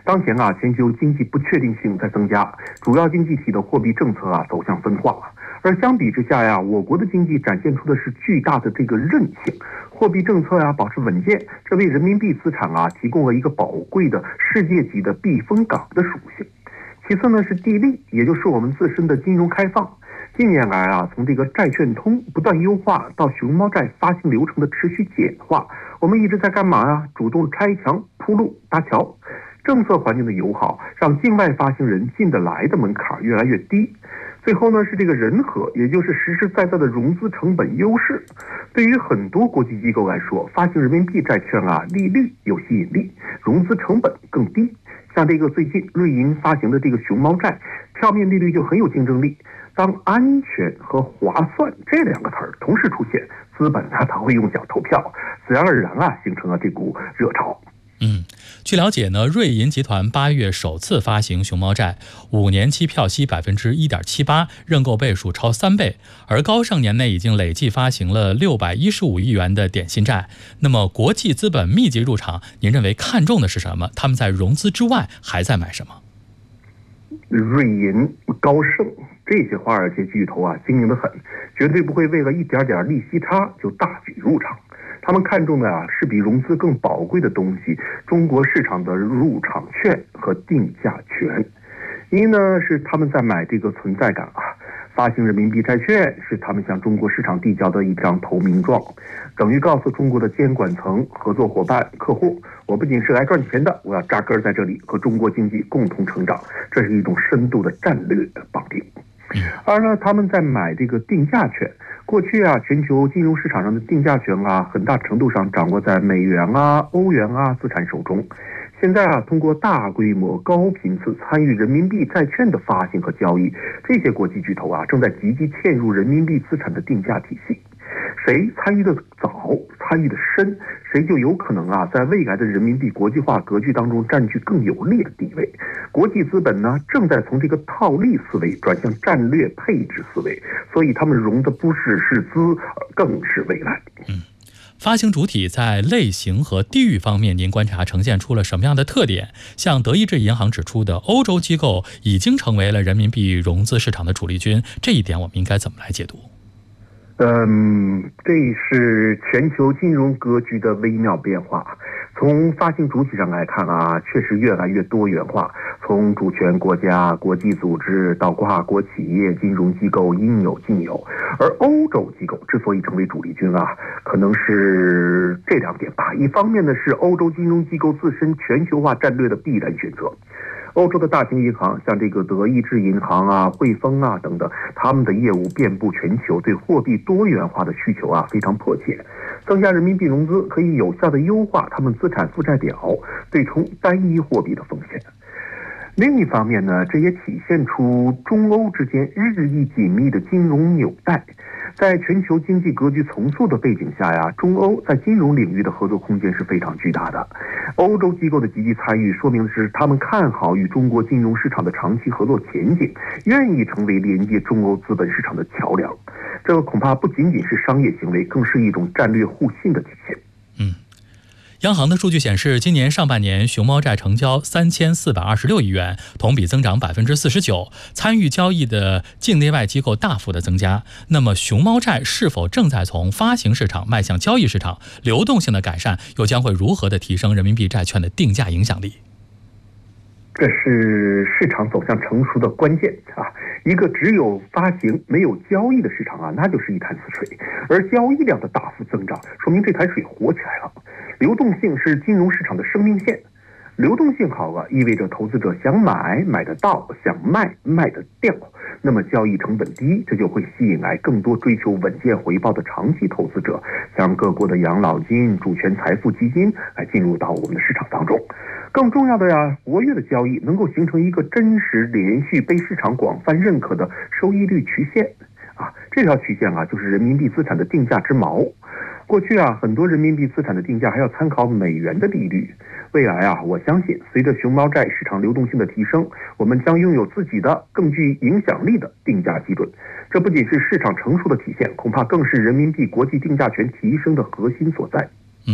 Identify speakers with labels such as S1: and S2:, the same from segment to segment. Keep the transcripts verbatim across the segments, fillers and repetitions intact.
S1: 当前啊，全球经济不确定性在增加，主要经济体的货币政策啊走向分化。而相比之下呀，我国的经济展现出的是巨大的这个韧性，货币政策呀保持稳健，这为人民币资产啊提供了一个宝贵的世界级的避风港的属性。其次呢是地利，也就是我们自身的金融开放。近年来啊，从这个债券通不断优化到熊猫债发行流程的持续简化，我们一直在干嘛呀？主动拆墙铺路搭桥。政策环境的友好，让境外发行人进得来的门槛越来越低。最后呢是这个人和，也就是实实在在的融资成本优势。对于很多国际机构来说，发行人民币债券啊，利率有吸引力，融资成本更低。像这个最近瑞银发行的这个熊猫债，票面利率就很有竞争力。当安全和划算这两个词儿同时出现，资本它才会用脚投票，自然而然啊形成了这股热潮。
S2: 嗯，据了解呢，瑞银集团八月首次发行熊猫债，五年期票息百分之一点七八，认购倍数超三倍。而高盛年内已经累计发行了六百一十五亿元的点心债。那么国际资本密集入场，您认为看重的是什么？他们在融资之外还在买什么？
S1: 瑞银、高盛这些华尔街巨头啊，精明得很，绝对不会为了一点点利息差就大举入场。他们看重的啊是比融资更宝贵的东西，中国市场的入场券和定价权。一呢是他们在买这个存在感啊，发行人民币债券是他们向中国市场递交的一张投名状，等于告诉中国的监管层、合作伙伴、客户，我不仅是来赚钱的，我要扎根在这里，和中国经济共同成长，这是一种深度的战略绑定。而呢，他们在买这个定价权。过去啊，全球金融市场上的定价权啊，很大程度上掌握在美元啊、欧元啊资产手中。现在啊，通过大规模、高频次参与人民币债券的发行和交易，这些国际巨头啊，正在积极嵌入人民币资产的定价体系。谁参与的早、参与的深，谁就有可能啊，在未来的人民币国际化格局当中占据更有利的地位。国际资本呢，正在从这个套利思维转向战略配置思维，所以他们融的不是是资，更是未来。
S2: 嗯，发行主体在类型和地域方面，您观察呈现出了什么样的特点？像德意志银行指出的，欧洲机构已经成为了人民币融资市场的主力军，这一点我们应该怎么来解读？
S1: 嗯，这是全球金融格局的微妙变化。从发行主体上来看啊，确实越来越多元化。从主权国家、国际组织到跨国企业、金融机构应有尽有。而欧洲机构之所以成为主力军啊，可能是这两点吧。一方面呢，是欧洲金融机构自身全球化战略的必然选择。欧洲的大型银行，像这个德意志银行啊、汇丰啊等等，他们的业务遍布全球，对货币多元化的需求啊非常迫切。增加人民币融资可以有效地优化他们资产负债表，对冲单一货币的风险。另一方面呢，这也体现出中欧之间日益紧密的金融纽带。在全球经济格局重塑的背景下呀，中欧在金融领域的合作空间是非常巨大的。欧洲机构的积极参与，说明的是他们看好与中国金融市场的长期合作前景，愿意成为连接中欧资本市场的桥梁。这个恐怕不仅仅是商业行为，更是一种战略互信的体现。
S2: 嗯。央行的数据显示，今年上半年熊猫债成交三千四百二十六亿元，同比增长百分之四十九，参与交易的境内外机构大幅的增加。那么，熊猫债是否正在从发行市场迈向交易市场？流动性的改善又将会如何的提升人民币债券的定价影响力？
S1: 这是市场走向成熟的关键啊！一个只有发行没有交易的市场啊，那就是一潭死水。而交易量的大幅增长，说明这潭水活起来了。流动性是金融市场的生命线，流动性好了，意味着投资者想买买得到，想卖卖得掉。那么交易成本低，这就会吸引来更多追求稳健回报的长期投资者，像各国的养老金、主权财富基金来进入到我们的市场当中。更重要的呀，活跃的交易能够形成一个真实、连续、被市场广泛认可的收益率曲线啊。这条曲线啊，就是人民币资产的定价之锚。过去啊，很多人民币资产的定价还要参考美元的利率。未来啊，我相信随着熊猫债市场流动性的提升，我们将拥有自己的更具影响力的定价基准。这不仅是市场成熟的体现，恐怕更是人民币国际定价权提升的核心所在。
S2: 嗯。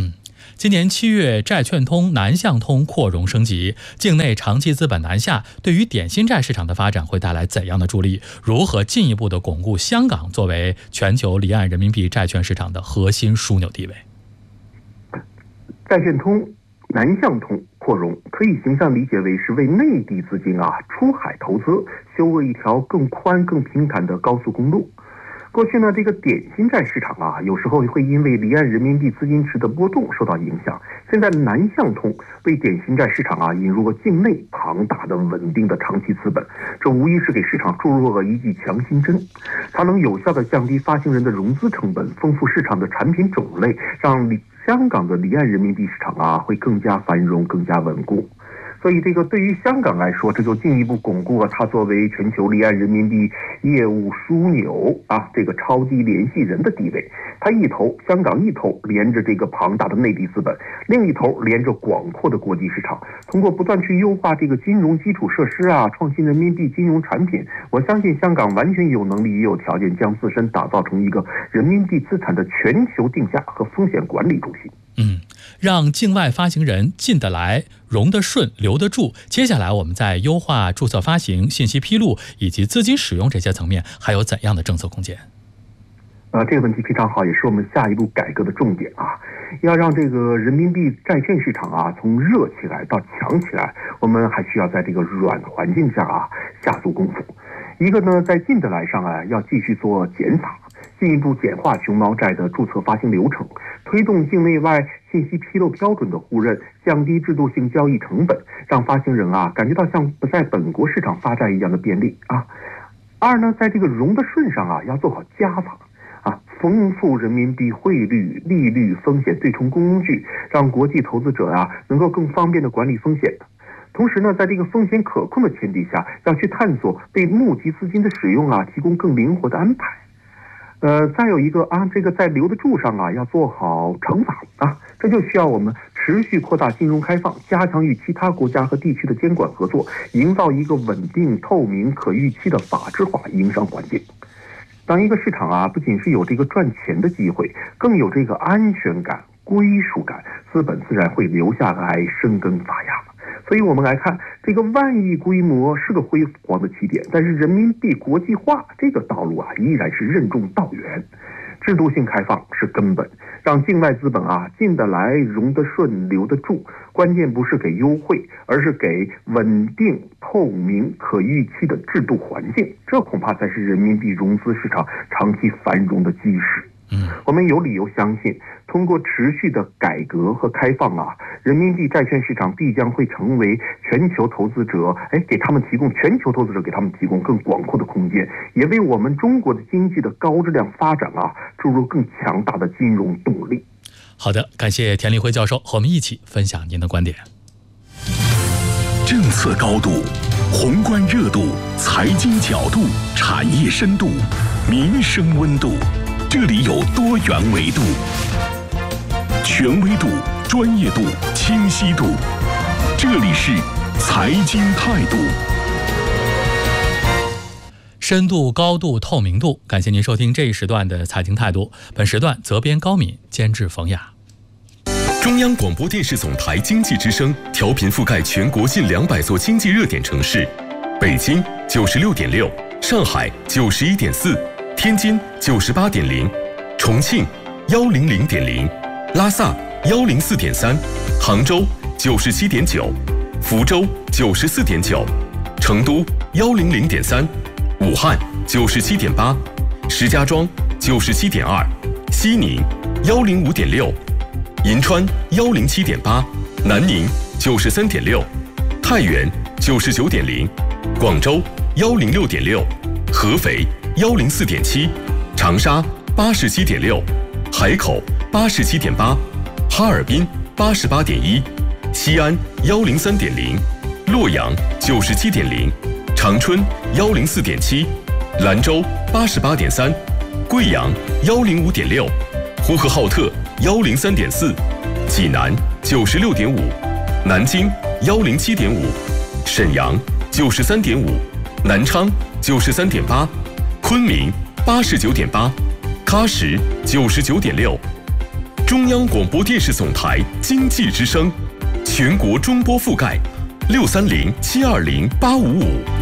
S2: 今年七月，债券通南向通扩容升级，境内长期资本南下，对于点心债市场的发展会带来怎样的助力？如何进一步的巩固香港作为全球离岸人民币债券市场的核心枢纽地位？
S1: 债券通南向通扩容可以形象理解为是为内地资金啊出海投资修了一条更宽更平坦的高速公路。过去呢，这个点心债市场啊，有时候会因为离岸人民币资金池的波动受到影响。现在南向通为点心债市场啊引入了境内庞大的稳定的长期资本，这无疑是给市场注入了一剂强心针。它能有效地降低发行人的融资成本，丰富市场的产品种类，让香港的离岸人民币市场啊会更加繁荣、更加稳固。所以这个对于香港来说，这就进一步巩固了它作为全球离岸人民币业务枢纽啊这个超级联系人的地位。它一头香港一头连着这个庞大的内地资本，另一头连着广阔的国际市场。通过不断去优化这个金融基础设施啊，创新人民币金融产品，我相信香港完全有能力也有条件将自身打造成一个人民币资产的全球定价和风险管理中心。
S2: 嗯，让境外发行人进得来、融得顺、留得住。接下来我们在优化注册发行、信息披露以及资金使用这些层面，还有怎样的政策空间？
S1: 呃，这个问题非常好，也是我们下一步改革的重点啊！要让这个人民币债券市场啊从热起来到强起来，我们还需要在这个软环境下啊下足功夫。一个呢，在进得来上啊要继续做减法，进一步简化熊猫债的注册发行流程，推动境内外信息披露标准的互认，降低制度性交易成本，让发行人啊感觉到像不在本国市场发债一样的便利啊。二呢，在这个融得顺上啊要做好加法啊，丰富人民币汇率、利率、风险对冲工具，让国际投资者啊能够更方便的管理风险。同时呢，在这个风险可控的前提下，要去探索对募集资金的使用啊提供更灵活的安排。呃，再有一个啊，这个在留得住上啊，要做好惩罚啊，这就需要我们持续扩大金融开放，加强与其他国家和地区的监管合作，营造一个稳定、透明、可预期的法治化营商环境。当一个市场啊，不仅是有这个赚钱的机会，更有这个安全感、归属感，资本自然会留下来生根发芽。所以我们来看，这个万亿规模是个辉煌的起点，但是人民币国际化这个道路啊，依然是任重道远。制度性开放是根本，让境外资本啊进得来、融得顺、留得住。关键不是给优惠，而是给稳定、透明、可预期的制度环境。这恐怕才是人民币融资市场长期繁荣的基石。我们有理由相信，通过持续的改革和开放啊，人民币债券市场必将会成为全球投资者，哎，给他们提供全球投资者给他们提供更广阔的空间，也为我们中国的经济的高质量发展啊注入更强大的金融动力。
S2: 好的，感谢田立辉教授和我们一起分享您的观点。
S3: 政策高度、宏观热度、财经角度、产业深度、民生温度。这里有多元维度，权威度、专业度、清晰度。这里是财经态度，
S2: 深度、高度、透明度。感谢您收听这一时段的财经态度。本时段责编高敏，监制冯雅。
S4: 中央广播电视总台经济之声调频覆盖全国近两百座经济热点城市：北京九十六点六，上海九十一点四。天津九十八点零，重庆幺零零点零，拉萨幺零四点三，杭州九十七点九，福州九十四点九，成都幺零零点三，武汉九十七点八，石家庄九十七点二，西宁幺零五点六，银川幺零七点八，南宁九十三点六，太原九十九点零，广州幺零六点六，合肥幺零四点七，长沙八十七点六，海口八十七点八，哈尔滨八十八点一，西安幺零三点零，洛阳九十七点零，长春幺零四点七，兰州八十八点三，贵阳幺零五点六，呼和浩特幺零三点四，济南九十六点五，南京幺零七点五，沈阳九十三点五，南昌九十三点八。昆明八十九点八，喀什九十九点六， 中央广播电视总台经济之声，全国中波覆盖，六三零七二零八五五。